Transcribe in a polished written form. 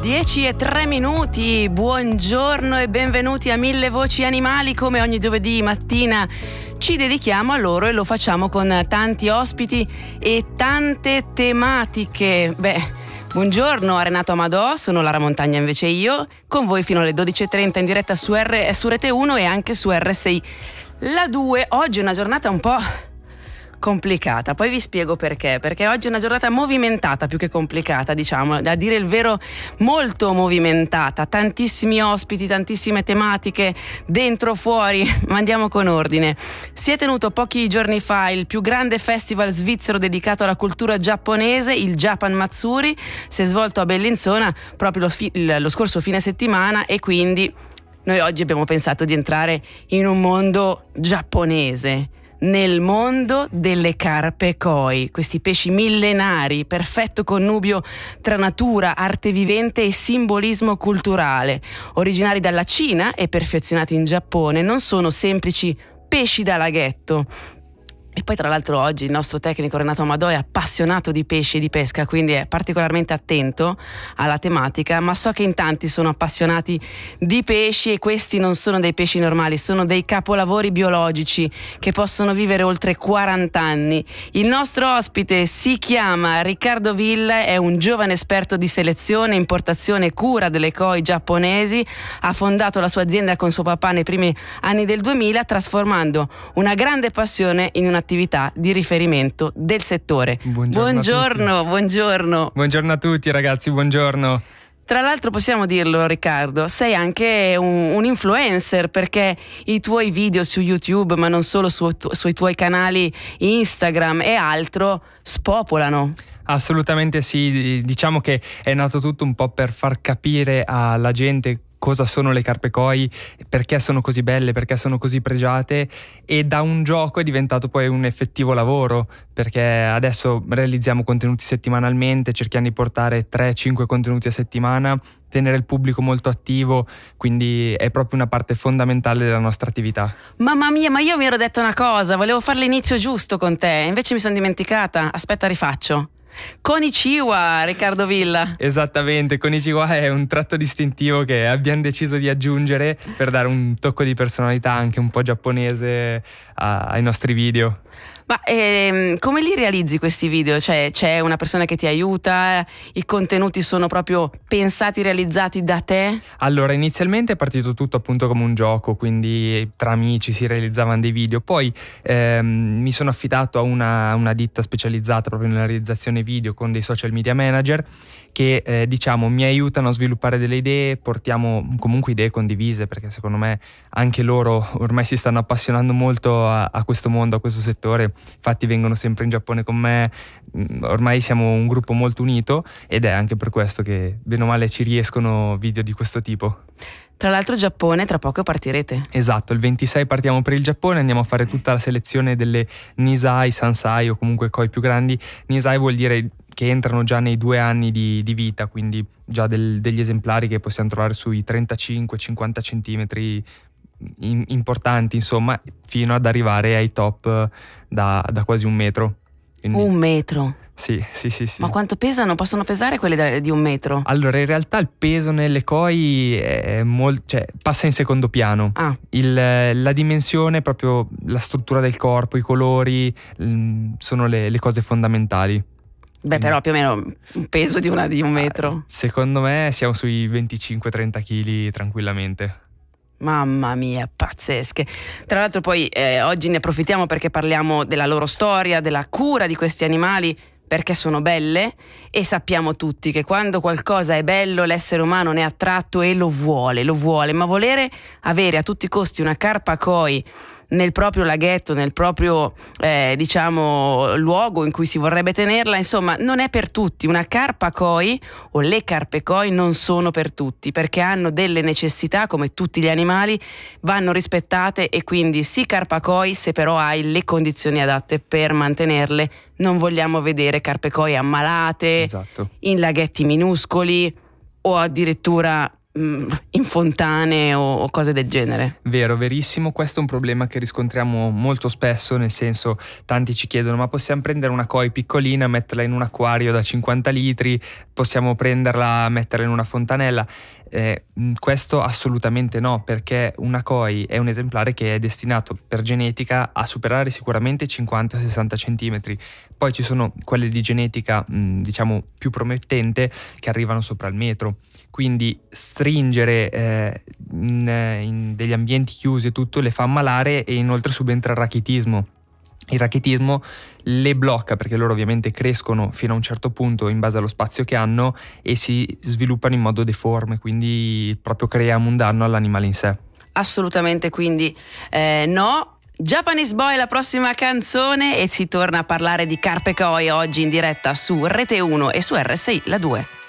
10:03, buongiorno e benvenuti a Mille Voci Animali. Come ogni giovedì mattina ci dedichiamo a loro e lo facciamo con tanti ospiti e tante tematiche. Buongiorno a Renato Amadò, sono Lara Montagna invece io, con voi fino alle 12:30 in diretta su Rete 1 e anche su R6 La 2. Oggi è una giornata un po' complicata, poi vi spiego perché oggi è una giornata movimentata più che complicata, diciamo, a dire il vero molto movimentata, tantissimi ospiti, tantissime tematiche dentro fuori, ma andiamo con ordine. Si è tenuto pochi giorni fa il più grande festival svizzero dedicato alla cultura giapponese, il Japan Matsuri, si è svolto a Bellinzona proprio lo scorso fine settimana e quindi noi oggi abbiamo pensato di entrare in un mondo giapponese, nel mondo delle carpe koi, questi pesci millenari, perfetto connubio tra natura, arte vivente e simbolismo culturale. Originari dalla Cina e perfezionati in Giappone, non sono semplici pesci da laghetto. E poi tra l'altro oggi il nostro tecnico Renato Amadò è appassionato di pesci e di pesca, quindi è particolarmente attento alla tematica, ma so che in tanti sono appassionati di pesci e questi non sono dei pesci normali, sono dei capolavori biologici che possono vivere oltre 40 anni. Il nostro ospite si chiama Riccardo Villa, è un giovane esperto di selezione, importazione e cura delle koi giapponesi, ha fondato la sua azienda con suo papà nei primi anni del 2000, trasformando una grande passione in una attività di riferimento del settore. Buongiorno. Buongiorno a tutti ragazzi, buongiorno. Tra l'altro possiamo dirlo, Riccardo, sei anche un influencer, perché i tuoi video su YouTube, ma non solo sui tuoi canali Instagram e altro, spopolano. Assolutamente sì, diciamo che è nato tutto un po' per far capire alla gente cosa sono le carpe koi, perché sono così belle, perché sono così pregiate, e da un gioco è diventato poi un effettivo lavoro, perché adesso realizziamo contenuti settimanalmente, cerchiamo di portare 3-5 contenuti a settimana, tenere il pubblico molto attivo, quindi è proprio una parte fondamentale della nostra attività. Mamma mia, ma io mi ero detta una cosa, volevo fare l'inizio giusto con te, invece mi sono dimenticata. Aspetta, rifaccio. Konnichiwa, Riccardo Villa. Esattamente, Konnichiwa è un tratto distintivo che abbiamo deciso di aggiungere per dare un tocco di personalità anche un po' giapponese ai nostri video. Ma come li realizzi questi video? Cioè, c'è una persona che ti aiuta? I contenuti sono proprio pensati, realizzati da te? Allora, inizialmente è partito tutto appunto come un gioco, quindi tra amici si realizzavano dei video. Poi mi sono affidato a una ditta specializzata proprio nella realizzazione video con dei social media manager che diciamo mi aiutano a sviluppare delle idee, portiamo comunque idee condivise, perché secondo me anche loro ormai si stanno appassionando molto a questo mondo, a questo settore, infatti vengono sempre in Giappone con me, ormai siamo un gruppo molto unito ed è anche per questo che bene o male ci riescono video di questo tipo. Tra l'altro Giappone, tra poco partirete. Esatto, il 26 partiamo per il Giappone, andiamo a fare tutta la selezione delle Nisai, Sansai o comunque koi più grandi. Nisai vuol dire che entrano già nei 2 anni di vita, quindi già degli esemplari che possiamo trovare sui 35-50 centimetri importanti, insomma, fino ad arrivare ai top da quasi 1 metro. Quindi, 1 metro? Sì. Ma quanto pesano? Possono pesare quelle di 1 metro? Allora, in realtà il peso nelle koi è passa in secondo piano. La dimensione, proprio la struttura del corpo, i colori, sono le cose fondamentali. Però più o meno un peso di 1 metro. Secondo me siamo sui 25-30 kg tranquillamente. Mamma mia, pazzesche. Tra l'altro poi oggi ne approfittiamo perché parliamo della loro storia, della cura di questi animali, perché sono belle, e sappiamo tutti che quando qualcosa è bello l'essere umano ne è attratto e lo vuole, ma volere avere a tutti i costi una carpa koi nel proprio laghetto, nel proprio luogo in cui si vorrebbe tenerla, insomma non è per tutti. Una carpa koi o le carpe koi non sono per tutti, perché hanno delle necessità, come tutti gli animali, vanno rispettate, e quindi sì carpa koi se però hai le condizioni adatte per mantenerle. Non vogliamo vedere carpe koi ammalate, esatto, in laghetti minuscoli o addirittura in fontane o cose del genere. Vero, verissimo, questo è un problema che riscontriamo molto spesso, nel senso, tanti ci chiedono: ma possiamo prendere una koi piccolina, metterla in un acquario da 50 litri, possiamo prenderla, metterla in una fontanella? Questo assolutamente no, perché una koi è un esemplare che è destinato per genetica a superare sicuramente i 50-60 centimetri. Poi ci sono quelle di genetica diciamo più promettente che arrivano sopra il metro, quindi stringere in degli ambienti chiusi e tutto le fa ammalare, e inoltre subentra il rachitismo. Il rachitismo le blocca perché loro ovviamente crescono fino a un certo punto in base allo spazio che hanno e si sviluppano in modo deforme, quindi proprio creiamo un danno all'animale in sé. Assolutamente, quindi no. Japanese Boy, la prossima canzone, e si torna a parlare di carpe koi oggi in diretta su Rete 1 e su RSI La 2.